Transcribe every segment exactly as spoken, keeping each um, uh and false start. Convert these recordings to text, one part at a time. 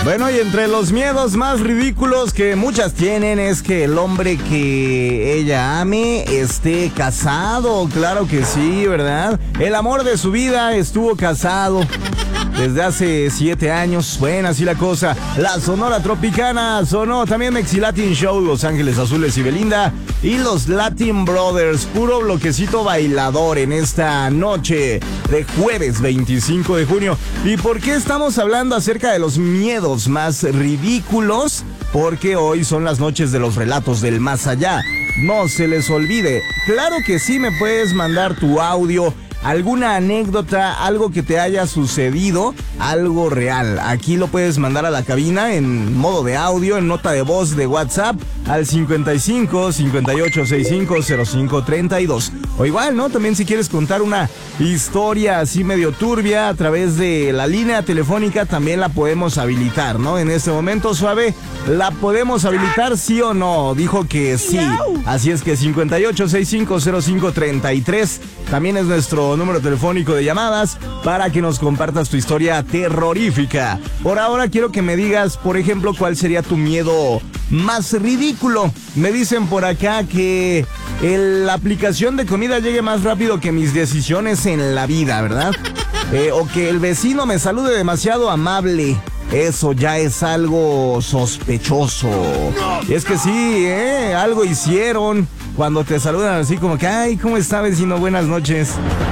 Bueno, y entre los miedos más ridículos que muchas tienen es que el hombre que ella ame esté casado. Claro que sí, ¿verdad? El amor de su vida estuvo casado desde hace siete años. Bueno, así la cosa. La Sonora Tropicana sonó también Mexi Latin Show, Los Ángeles Azules y Belinda y los Latin Brothers. Puro bloquecito bailador en esta noche de jueves veinticinco de junio. ¿Y por qué estamos hablando acerca de los miedos más ridículos? Porque hoy son las noches de los relatos del más allá. No se les olvide. Claro que sí, me puedes mandar tu audio, alguna anécdota, algo que te haya sucedido, algo real. Aquí lo puedes mandar a la cabina en modo de audio, en nota de voz de WhatsApp al cincuenta y cinco, cincuenta y ocho sesenta y cinco, cero cinco treinta y dos. O igual, ¿no? También si quieres contar una historia así medio turbia a través de la línea telefónica, también la podemos habilitar, ¿no? En este momento, Suave, ¿la podemos habilitar, sí o no? Dijo que sí. Así es que cincuenta y ocho sesenta y cinco, cero cinco treinta y tres también es nuestro número telefónico de llamadas para que nos compartas tu historia terrorífica. Por ahora quiero que me digas, por ejemplo, cuál sería tu miedo más ridículo. Me dicen por acá que el, la aplicación de comida llegue más rápido que mis decisiones en la vida, ¿verdad? Eh, o que el vecino me salude demasiado amable. Eso ya es algo sospechoso. Y es que sí, ¿eh? Algo hicieron cuando te saludan así como que, ay, ¿cómo está, vecino? Buenas noches.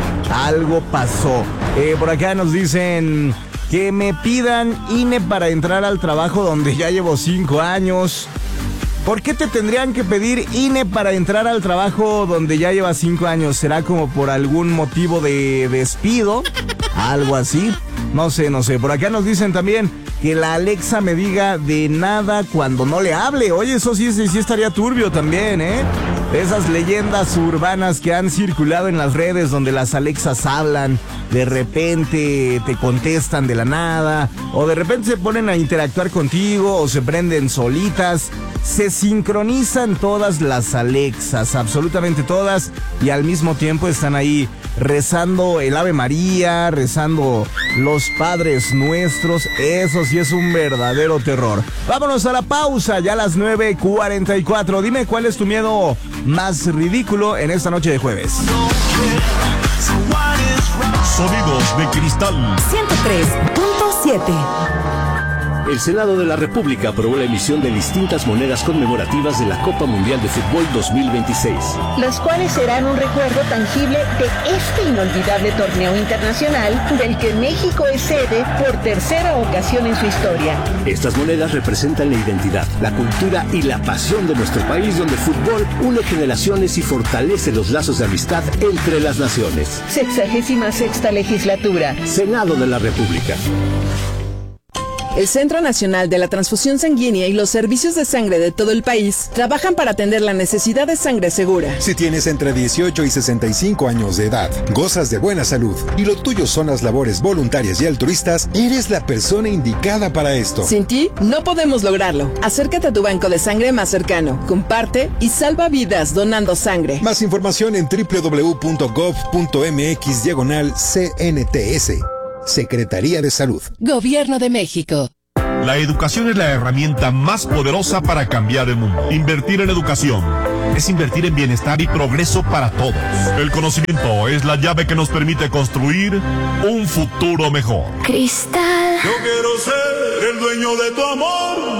Algo pasó. Eh, por acá nos dicen que me pidan I N E para entrar al trabajo donde ya llevo cinco años. ¿Por qué te tendrían que pedir I N E para entrar al trabajo donde ya llevas cinco años? ¿Será como por algún motivo de despido? ¿Algo así? No sé, no sé. Por acá nos dicen también que la Alexa me diga de nada cuando no le hable. Oye, eso sí, sí, sí estaría turbio también, ¿eh? Esas leyendas urbanas que han circulado en las redes donde las Alexas hablan, de repente te contestan de la nada, o de repente se ponen a interactuar contigo, o se prenden solitas. Se sincronizan todas las Alexas, absolutamente todas, y al mismo tiempo están ahí rezando el Ave María, rezando los Padres Nuestros. Eso sí es un verdadero terror. Vámonos a la pausa, ya a las nueve cuarenta y cuatro. Dime cuál es tu miedo más ridículo en esta noche de jueves. Sonidos de cristal ciento tres punto siete. El Senado de la República aprobó la emisión de distintas monedas conmemorativas de la Copa Mundial de Fútbol dos mil veintiséis. Las cuales serán un recuerdo tangible de este inolvidable torneo internacional del que México es sede por tercera ocasión en su historia. Estas monedas representan la identidad, la cultura y la pasión de nuestro país, donde el fútbol une generaciones y fortalece los lazos de amistad entre las naciones. Sexagésima sexta legislatura. Senado de la República. El Centro Nacional de la Transfusión Sanguínea y los servicios de sangre de todo el país trabajan para atender la necesidad de sangre segura. Si tienes entre dieciocho y sesenta y cinco años de edad, gozas de buena salud y lo tuyo son las labores voluntarias y altruistas, eres la persona indicada para esto. Sin ti, no podemos lograrlo. Acércate a tu banco de sangre más cercano, comparte y salva vidas donando sangre. Más información en doble u doble u doble u punto gov punto mx diagonal C N T S. Secretaría de Salud. Gobierno de México. La educación es la herramienta más poderosa para cambiar el mundo. Invertir en educación es invertir en bienestar y progreso para todos. El conocimiento es la llave que nos permite construir un futuro mejor. Cristal. Yo quiero ser el dueño de tu amor.